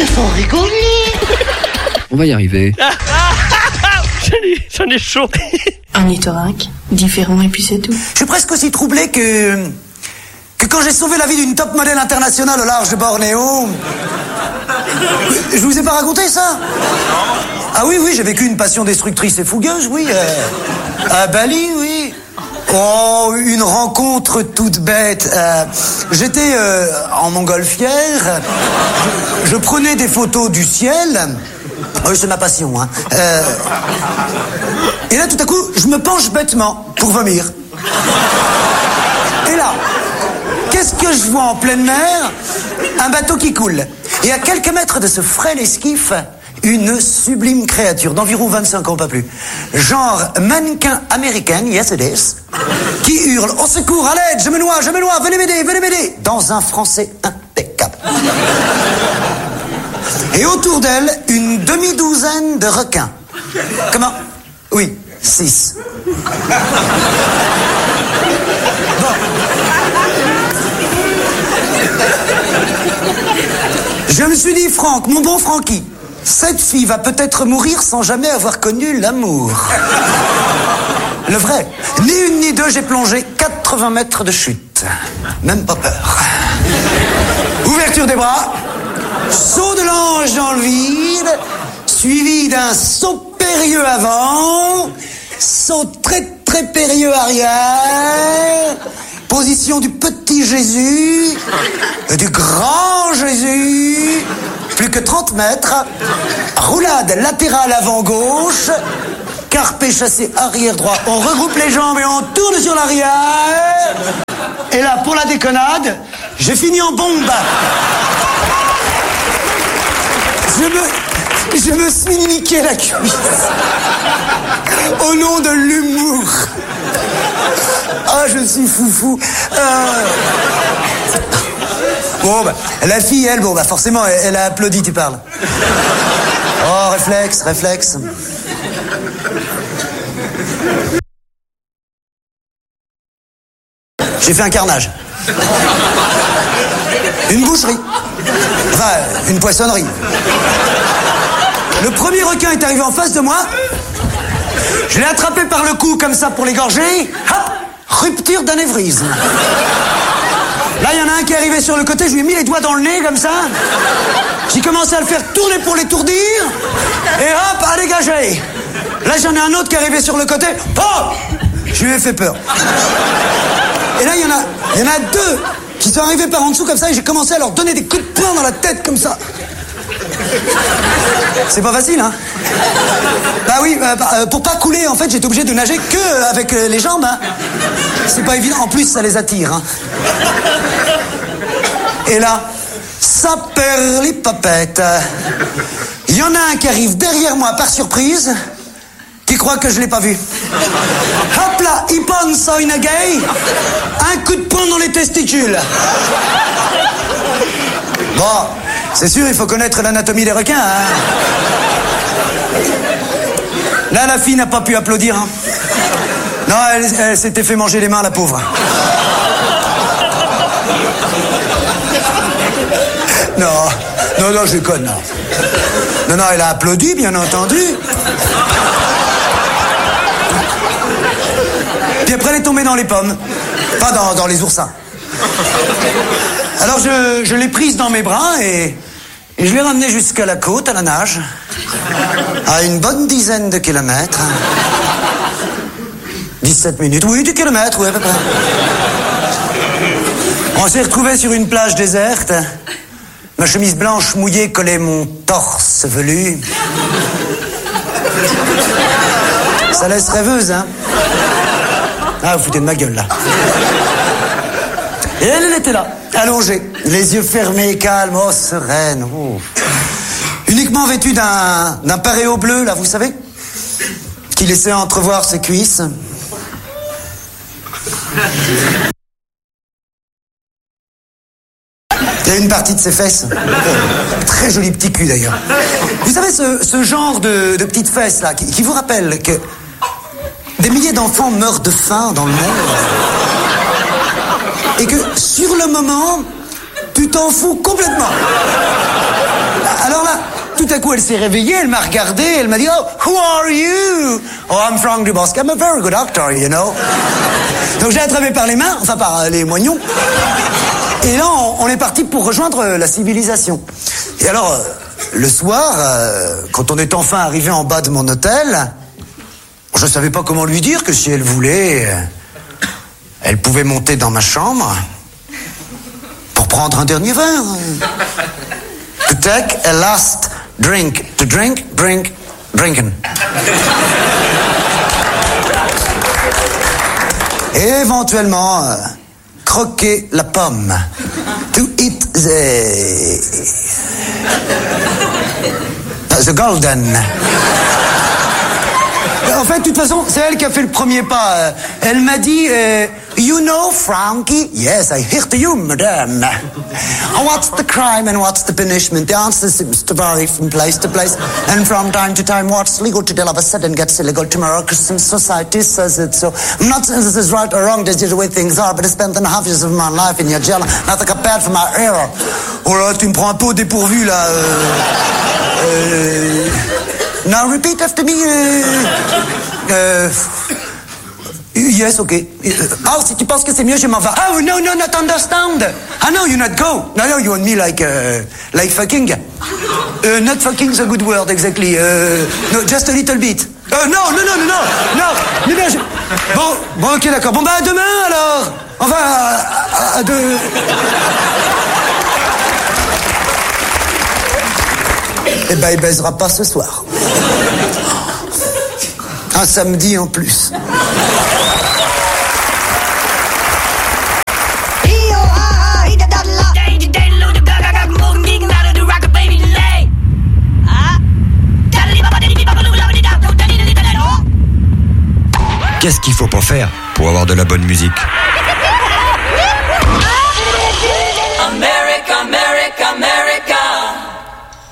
Mais faut rigoler. On va y arriver. J'en ai chaud. Un ornithorynque, différent et puis c'est tout. Je suis presque aussi troublé que quand j'ai sauvé la vie d'une top modèle internationale au large de Bornéo. Je vous ai pas raconté ça? Ah oui, j'ai vécu une passion destructrice et fougueuse, oui. À Bali, oui. Oh, une rencontre toute bête. J'étais en montgolfière. Je prenais des photos du ciel. Oui, c'est ma passion, hein. Et là, tout à coup, je me penche bêtement pour vomir. Et là, qu'est-ce que je vois en pleine mer? Un bateau qui coule. Et à quelques mètres de ce frêle esquif, une sublime créature d'environ 25 ans, pas plus. Genre mannequin américaine, yes it is, qui hurle « Au secours, à l'aide, je me noie, venez m'aider !» dans un français impeccable. Et autour d'elle, une demi-douzaine de requins. Comment? Oui, 6. Bon. Je me suis dit, Franck, mon bon Francky, cette fille va peut-être mourir sans jamais avoir connu l'amour. Le vrai. Ni une ni deux, j'ai plongé 80 mètres de chute. Même pas peur. Ouverture des bras. Saut de l'ange dans le vide, suivi d'un saut périlleux avant, saut très très périlleux arrière, position du petit Jésus, du grand Jésus, plus que 30 mètres, roulade latérale avant gauche, carpé chassé arrière droit, on regroupe les jambes et on tourne sur l'arrière, et là pour la déconnade, j'ai fini en bombe. Je me suis niqué la cuisse. Au nom de l'humour. Ah, je suis foufou. Bon, bah, la fille, elle, bon, bah, forcément, elle a applaudi, tu parles. Oh, réflexe. J'ai fait un carnage. Une boucherie. Enfin, une poissonnerie. Le premier requin est arrivé en face de moi. Je l'ai attrapé par le cou comme ça pour l'égorger. Hop, rupture d'anévrisme. Là, il y en a un qui est arrivé sur le côté. Je lui ai mis les doigts dans le nez comme ça. J'ai commencé à le faire tourner pour l'étourdir. Et hop, à dégager. Là, j'en ai un autre qui est arrivé sur le côté. Oh, je lui ai fait peur. Et là, il y en a deux qui sont arrivés par en dessous comme ça et j'ai commencé à leur donner des coups de poing dans la tête comme ça. C'est pas facile, hein? Bah oui, pour pas couler, en fait, j'étais obligé de nager que avec les jambes, hein. C'est pas évident, en plus, ça les attire, hein. Et là, ça perd les papettes. Il y en a un qui arrive derrière moi par surprise, qui croit que je l'ai pas vu. Hop là, il pense à une gay, un coup de poing dans les testicules. Bon, c'est sûr, il faut connaître l'anatomie des requins, hein. Là, la fille n'a pas pu applaudir, hein. Non, elle s'était fait manger les mains, la pauvre. Non, je déconne. Non, elle a applaudi, bien entendu. Puis après, elle est tombée dans les pommes. Enfin, dans les oursins. Alors, je l'ai prise dans mes bras et je l'ai ramenée jusqu'à la côte, à la nage. À une bonne dizaine de kilomètres. 17 minutes. Oui, 10 kilomètres, oui, à peu près. On s'est retrouvés sur une plage déserte. Ma chemise blanche mouillée collait mon torse velu. Ça laisse rêveuse, hein? Ah, vous foutez de ma gueule, là. Et elle était là, allongée, les yeux fermés, calme, oh, sereine. Oh. Uniquement vêtue d'un paréo bleu, là, vous savez, qui laissait entrevoir ses cuisses. Il y a une partie de ses fesses. Très joli petit cul, d'ailleurs. Vous savez, ce genre de petites fesses, là, qui vous rappelle que des milliers d'enfants meurent de faim dans le monde. Et que, sur le moment, tu t'en fous complètement. Alors où elle s'est réveillée, elle m'a regardé, elle m'a dit, oh, who are you? Oh, I'm Franck Dubosc. I'm a very good actor, you know. Donc j'ai attrapé par les mains, enfin par les moignons. Et là, on est parti pour rejoindre la civilisation. Et alors, le soir, quand on est enfin arrivé en bas de mon hôtel, je savais pas comment lui dire que si elle voulait, elle pouvait monter dans ma chambre pour prendre un dernier verre. To take a last drink. To drink, drinking. Et éventuellement, croquer la pomme. To eat the golden. En fait, de toute façon, c'est elle qui a fait le premier pas. Elle m'a dit, you know, Frankie? Yes, I hear to you, madame. What's the crime and what's the punishment? The answer seems to vary from place to place. And from time to time, what's legal today all of a sudden gets illegal tomorrow because some society says it. So I'm not saying this is right or wrong, this is the way things are, but I spent 2.5 years of my life in your jail. Nothing compared for my error. Oh là, tu me prends un peu au dépourvu, là. Now repeat after me. Yes, okay. Oh, si tu penses que c'est mieux, je m'en vais. Oh, no, not understand. Ah, no, you not go. No, you want me like fucking. Not fucking is a good word, exactly. No, just a little bit. No. Mais bien, bon, ok, d'accord. Bon, bah, à demain, alors. Enfin, à deux... Eh ben, il baisera pas ce soir. Un samedi en plus. Qu'est-ce qu'il faut pas faire pour avoir de la bonne musique ?